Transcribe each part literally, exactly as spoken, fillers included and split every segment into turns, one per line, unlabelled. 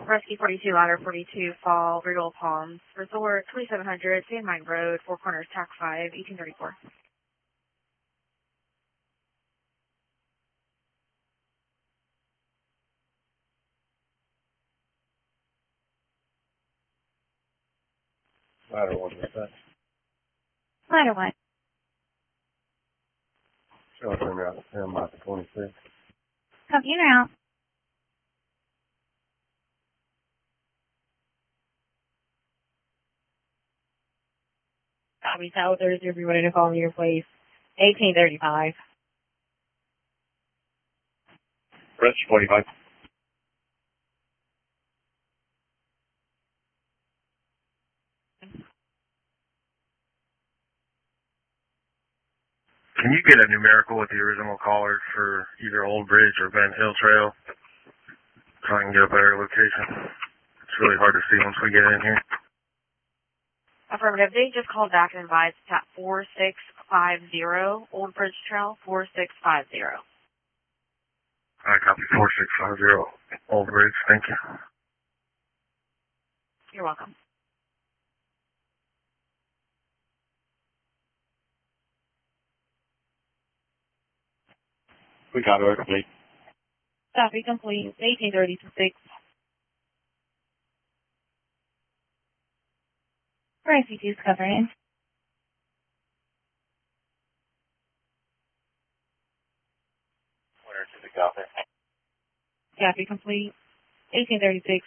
Rescue forty-two, Ladder forty-two, Fall, Regal Palms, Resort, twenty-seven hundred, Sand Mine Road, Four Corners, T A C five, eighteen thirty-four.
Ladder one, what's that?
Ladder one.
Show us in route ten by twenty-six.
Copy now. Copy, Tower Thursday, if you're ready to call me your place. eighteen thirty-five.
Rescue forty-five. Can you get a numerical with the original callers for either Old Bridge or Ben Hill Trail? So I can get a better location. It's really hard to see once we get in here.
Affirmative. They just called back and advised tap four six five zero, Old Bridge Trail, four six five zero.
I copy four six five zero, Old Bridge. Thank you.
You're welcome.
We got it complete.
Copy complete. eighteen thirty-six. I C two's covering.
Where to the copy?
Copy complete. eighteen thirty-six.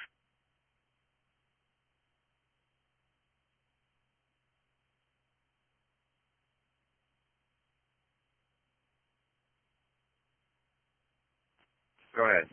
Go ahead.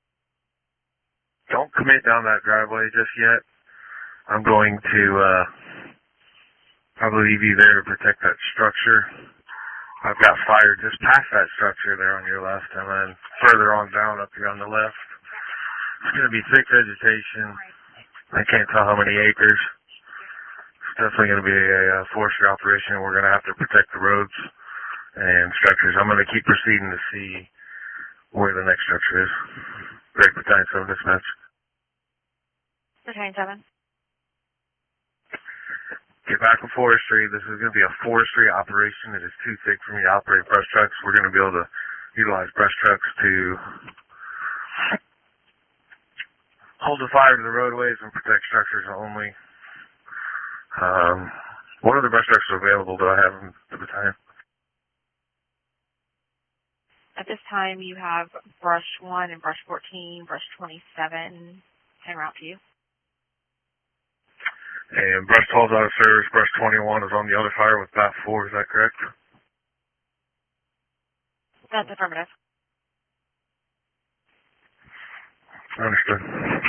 Don't commit down that driveway just yet. I'm going to uh, probably leave you there to protect that structure. I've got fire just past that structure there on your left, and then further on down up here on the left. It's going to be thick vegetation. I can't tell how many acres. It's definitely going to be a, a forestry operation. We're going to have to protect the roads and structures. I'm going to keep proceeding to see where the next structure is. Great Battalion seven dispatch.
Battalion seven.
Get back with forestry. This is going to be a forestry operation. It is too thick for me to operate brush trucks. We're going to be able to utilize brush trucks to hold the fire to the roadways and protect structures only. Um, what other brush trucks are available do I have in the battalion?
At this time, you have Brush one and Brush fourteen, Brush twenty-seven, en route to you.
And Brush twelve is out of service. Brush twenty-one is on the other fire with B A T four. Is that correct?
That's affirmative.
Understood.